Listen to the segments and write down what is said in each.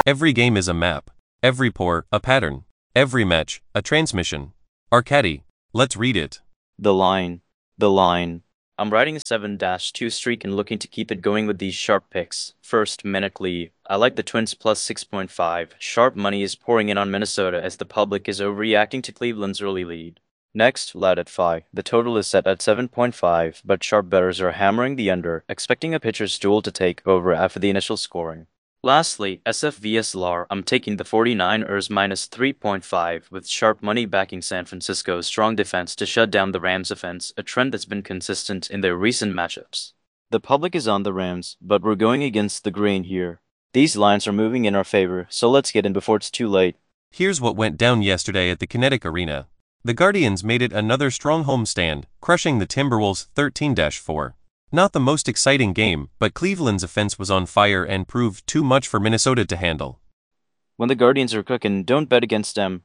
Every game is a map. Every pour, a pattern. Every match, a transmission. Arcadi, let's read it. The line. The line. I'm riding a 7-2 streak and looking to keep it going with these sharp picks. First, Minute I like the Twins plus 6.5. Sharp money is pouring in on Minnesota as the public is overreacting to Cleveland's early lead. Next, Lad at 5. The total is set at 7.5, but sharp bettors are hammering the under, expecting a pitcher's duel to take over after the initial scoring. Lastly, SF vs LAR, I'm taking the 49ers minus 3.5 with sharp money backing San Francisco's strong defense to shut down the Rams' offense, a trend that's been consistent in their recent matchups. The public is on the Rams, but we're going against the grain here. These lines are moving in our favor, so let's get in before it's too late. Here's what went down yesterday at the Kinetic Arena. The Guardians made it another strong homestand, crushing the Timberwolves 13-4. Not the most exciting game, but Cleveland's offense was on fire and proved too much for Minnesota to handle. When the Guardians are cooking, don't bet against them.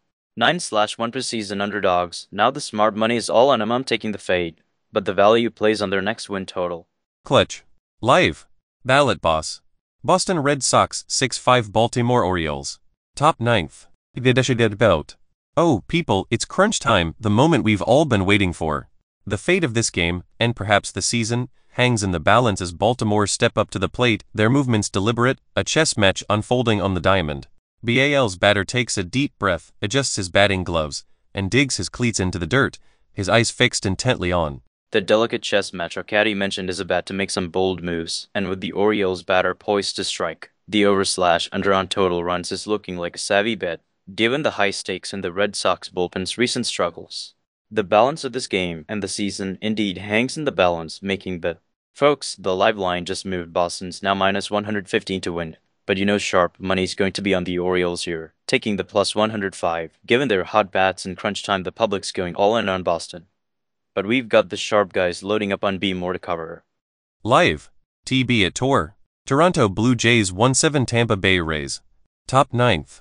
9/1 preseason underdogs. Now the smart money is all on them. I'm taking the fade, but the value plays on their next win total. Clutch. Live. Ballot boss. Boston Red Sox 6-5 Baltimore Orioles. Top 9th. Belt. Oh, people, it's crunch time, the moment we've all been waiting for. The fate of this game, and perhaps the season, hangs in the balance as Baltimore step up to the plate, their movements deliberate, a chess match unfolding on the diamond. BAL's batter takes a deep breath, adjusts his batting gloves, and digs his cleats into the dirt, his eyes fixed intently on. The delicate chess match Arcadi mentioned is about to make some bold moves, and with the Orioles batter poised to strike, the over/under on total runs is looking like a savvy bet, given the high stakes in the Red Sox bullpen's recent struggles. The balance of this game and the season indeed hangs in the balance, making the folks, the live line just moved. Boston's now minus 115 to win, but you know sharp money's going to be on the Orioles here, taking the plus 105. Given their hot bats and crunch time, the public's going all in on Boston. But we've got the sharp guys loading up on B more to cover. Live. TB at Tor. Toronto Blue Jays 1-7 Tampa Bay Rays. Top 9th.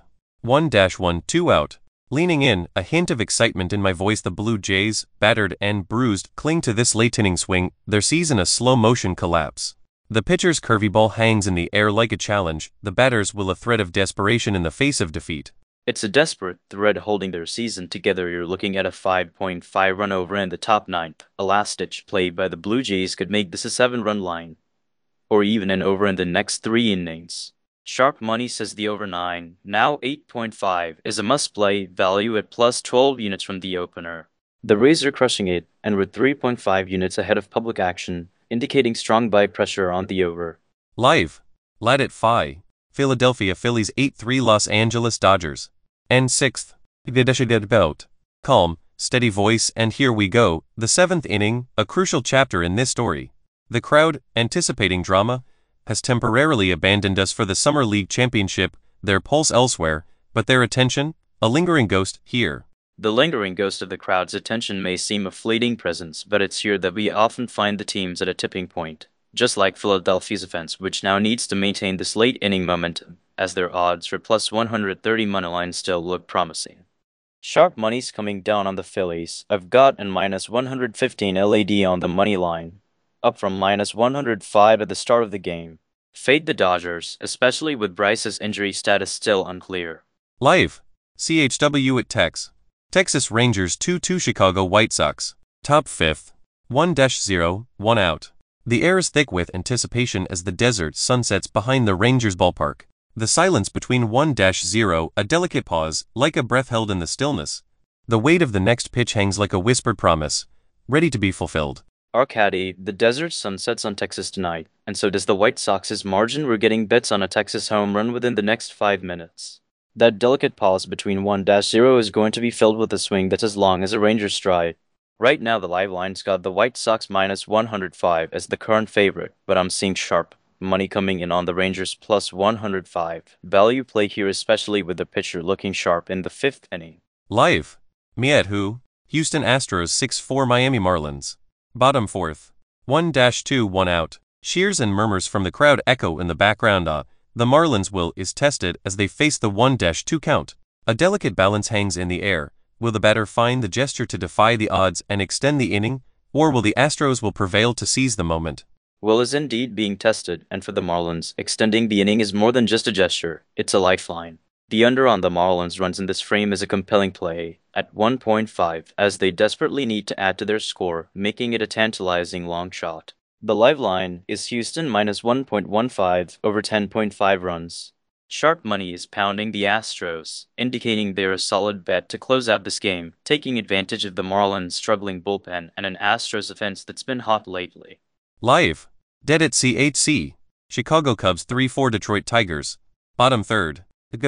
1-1 2 out. Leaning in, a hint of excitement in my voice. The Blue Jays, battered and bruised, cling to this late-inning swing, their season a slow-motion collapse. The pitcher's curvy ball hangs in the air like a challenge, the batters will a thread of desperation in the face of defeat. It's a desperate thread holding their season together. You're looking at a 5.5 run over in the top 9th. A last-ditch play by the Blue Jays could make this a 7-run line, or even an over in the next 3 innings. Sharp money says the over 9, now 8.5, is a must-play, value at plus 12 units from the opener. The Rays are crushing it, and with 3.5 units ahead of public action, indicating strong buy pressure on the over. Live. Lad at 5. Philadelphia Phillies 8-3 Los Angeles Dodgers. And 6th. Belt. Calm, steady voice, and here we go, the 7th inning, a crucial chapter in this story. The crowd, anticipating drama, has temporarily abandoned us for the Summer League Championship, their pulse elsewhere, but their attention, a lingering ghost, here. The lingering ghost of the crowd's attention may seem a fleeting presence, but it's here that we often find the teams at a tipping point, just like Philadelphia's offense, which now needs to maintain this late-inning momentum, as their odds for plus 130 moneyline still look promising. Sharp money's coming down on the Phillies. I've got an minus 115 LAD on the money line, up from minus 105 at the start of the game. Fade the Dodgers, especially with Bryce's injury status still unclear. Live. CHW at Tex. Texas Rangers 2-2 Chicago White Sox. Top 5th. 1-0, 1 out. The air is thick with anticipation as the desert sunsets behind the Rangers ballpark. The silence between 1-0, a delicate pause, like a breath held in the stillness. The weight of the next pitch hangs like a whispered promise, ready to be fulfilled. Arcadi, the desert sunsets on Texas tonight, and so does the White Sox's margin. We're getting bets on a Texas home run within the next 5 minutes. That delicate pause between 1-0 is going to be filled with a swing that's as long as a Ranger stride. Right now the live line's got the White Sox minus 105 as the current favorite, but I'm seeing sharp money coming in on the Rangers plus 105. Value play here, especially with the pitcher looking sharp in the 5th inning. Live. Me at who? Houston Astros 6-4 Miami Marlins. Bottom 4th. 1-2 1 out. Cheers and murmurs from the crowd echo in the background. The Marlins' will is tested as they face the 1-2 count. A delicate balance hangs in the air. Will the batter find the gesture to defy the odds and extend the inning, or will the Astros will prevail to seize the moment? Will is indeed being tested, and for the Marlins, extending the inning is more than just a gesture, it's a lifeline. The under on the Marlins runs in this frame is a compelling play, at 1.5, as they desperately need to add to their score, making it a tantalizing long shot. The live line is Houston minus 1.15 over 10.5 runs. Sharp money is pounding the Astros, indicating they're a solid bet to close out this game, taking advantage of the Marlins' struggling bullpen and an Astros offense that's been hot lately. Live. Dead at CHC. Chicago Cubs 3-4 Detroit Tigers. Bottom third.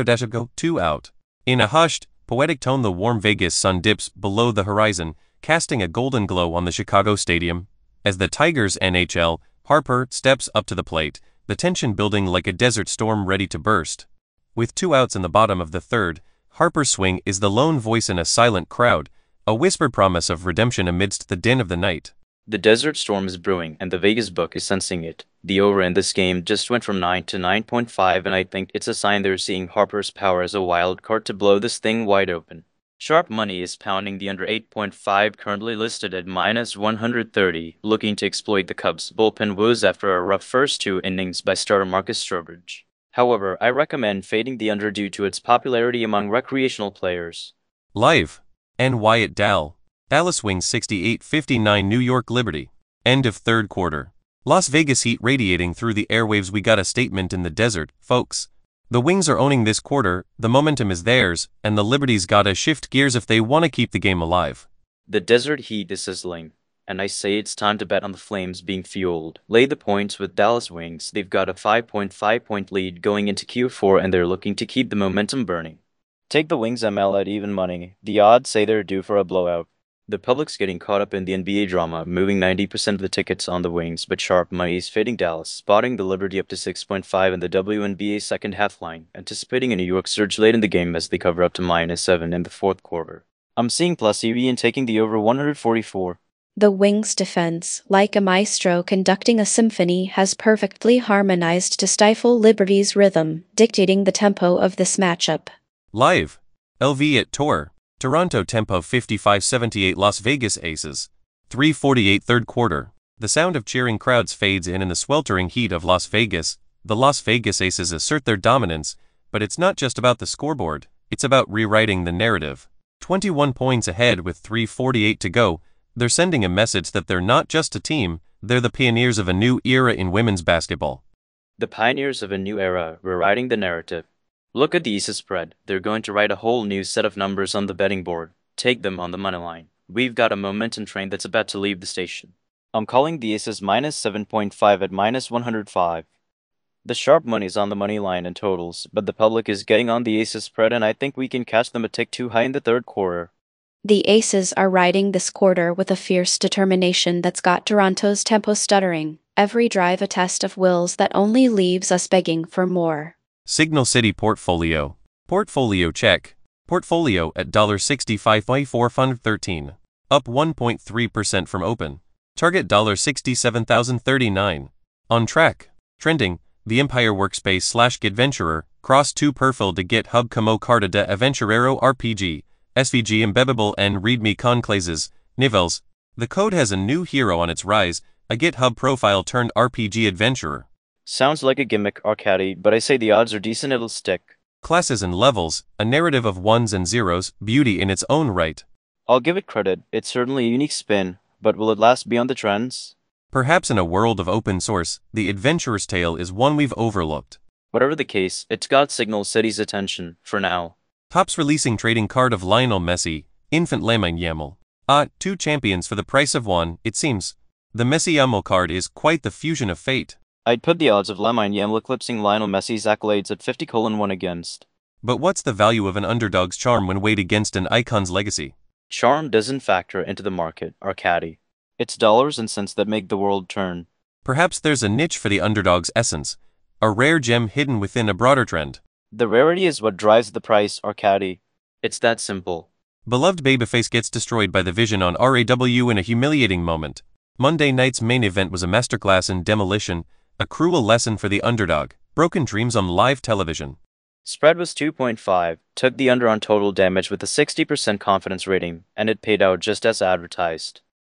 Go 2 out. In a hushed, poetic tone, the warm Vegas sun dips below the horizon, casting a golden glow on the Chicago stadium. As the Tigers NHL, Harper steps up to the plate, the tension building like a desert storm ready to burst. With 2 outs in the bottom of the third, Harper's swing is the lone voice in a silent crowd, a whispered promise of redemption amidst the din of the night. The desert storm is brewing, and the Vegas book is sensing it. The over in this game just went from 9 to 9.5, and I think it's a sign they're seeing Harper's power as a wild card to blow this thing wide open. Sharp money is pounding the under 8.5, currently listed at minus 130, looking to exploit the Cubs' bullpen woes after a rough first 2 innings by starter Marcus Strobridge. However, I recommend fading the under due to its popularity among recreational players. Live. And Wyatt Dahl. Dallas Wings 68-59 New York Liberty. End of third quarter. Las Vegas heat radiating through the airwaves. We got a statement in the desert, folks. The Wings are owning this quarter, the momentum is theirs, and the Liberty's gotta shift gears if they want to keep the game alive. The desert heat is sizzling, and I say it's time to bet on the Flames being fueled. Lay the points with Dallas Wings. They've got a 5.5-point lead going into Q4, and they're looking to keep the momentum burning. Take the Wings ML at even money. The odds say they're due for a blowout. The public's getting caught up in the NBA drama, moving 90% of the tickets on the Wings, but sharp money is fading Dallas, spotting the Liberty up to 6.5 in the WNBA second half line, anticipating a New York surge late in the game as they cover up to minus 7 in the fourth quarter. I'm seeing plus EV and taking the over 144. The Wings' defense, like a maestro conducting a symphony, has perfectly harmonized to stifle Liberty's rhythm, dictating the tempo of this matchup. Live. LV at Tor. Toronto tempo 55-78 Las Vegas Aces. 3:48 third quarter. The sound of cheering crowds fades in the sweltering heat of Las Vegas. The Las Vegas Aces assert their dominance, but it's not just about the scoreboard, it's about rewriting the narrative. 21 points ahead with 3:48 to go, they're sending a message that they're not just a team, they're the pioneers of a new era in women's basketball. The pioneers of a new era, rewriting the narrative. Look at the Aces spread. They're going to write a whole new set of numbers on the betting board. Take them on the money line. We've got a momentum train that's about to leave the station. I'm calling the Aces minus 7.5 at minus 105. The sharp money's on the money line in totals, but the public is getting on the Aces spread, and I think we can catch them a tick too high in the third quarter. The Aces are riding this quarter with a fierce determination that's got Toronto's tempo stuttering. Every drive a test of wills that only leaves us begging for more. Signal City Portfolio. Portfolio check. Portfolio at $65.413. Up 1.3% from open. Target $67,039. On track. Trending. The Empire Workspace / Gitventurer. Cross 2 perfil de GitHub como carta de Aventurero RPG. SVG embeddable and README conclases. Nivels. The code has a new hero on its rise, a GitHub profile turned RPG adventurer. Sounds like a gimmick, Arcady, but I say the odds are decent it'll stick. Classes and levels, a narrative of ones and zeros, beauty in its own right. I'll give it credit, it's certainly a unique spin, but will it last beyond the trends? Perhaps in a world of open source, the adventurer's tale is one we've overlooked. Whatever the case, it's got Signal City's attention, for now. Topps releasing trading card of Lionel Messi, Infant Lamine Yamal. 2 champions for the price of 1, it seems. The Messi Yamal card is quite the fusion of fate. I'd put the odds of Lamine Yamal eclipsing Lionel Messi's accolades at 50:1 against. But what's the value of an underdog's charm when weighed against an icon's legacy? Charm doesn't factor into the market, Arcady. It's dollars and cents that make the world turn. Perhaps there's a niche for the underdog's essence, a rare gem hidden within a broader trend. The rarity is what drives the price, Arcady. It's that simple. Beloved babyface gets destroyed by the Vision on RAW in a humiliating moment. Monday night's main event was a masterclass in demolition, a cruel lesson for the underdog. Broken dreams on live television. Spread was 2.5, took the under on total damage with a 60% confidence rating, and it paid out just as advertised.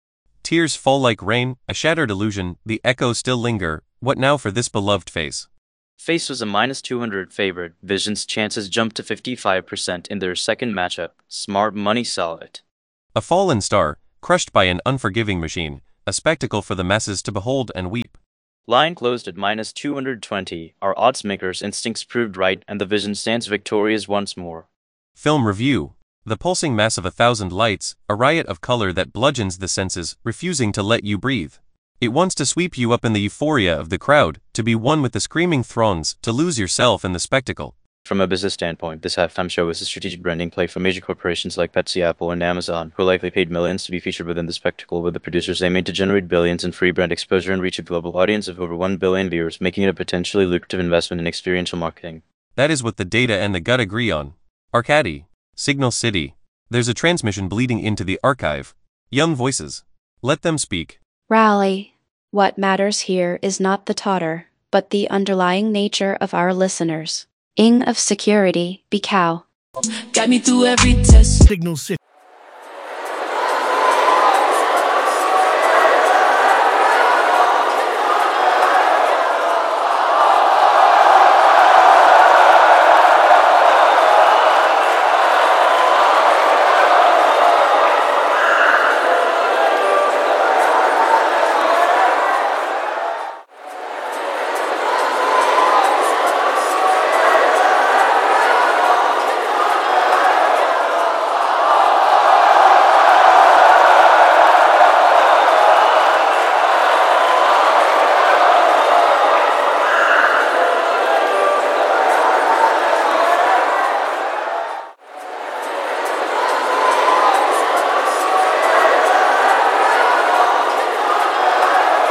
Tears fall like rain, a shattered illusion, the echoes still linger, what now for this beloved face? Face was a -200 favorite. Vision's chances jumped to 55% in their second matchup. Smart money saw it. A fallen star, crushed by an unforgiving machine, a spectacle for the masses to behold and weep. Line closed at -220. Our odds makers' instincts proved right, and the Vision stands victorious once more. Film review. The pulsing mass of 1,000 lights, a riot of color that bludgeons the senses, refusing to let you breathe. It wants to sweep you up in the euphoria of the crowd, to be one with the screaming throngs, to lose yourself in the spectacle. From a business standpoint, this halftime show is a strategic branding play for major corporations like Pepsi, Apple, and Amazon, who likely paid millions to be featured within the spectacle, with the producers aiming to generate billions in free brand exposure and reach a global audience of over 1 billion viewers, making it a potentially lucrative investment in experiential marketing. That is what the data and the gut agree on. Arcady. Signal City. There's a transmission bleeding into the archive. Young voices. Let them speak. Rally. What matters here is not the totter, but the underlying nature of our listeners. Ing of security, be cow. Got me through every test. Signal City.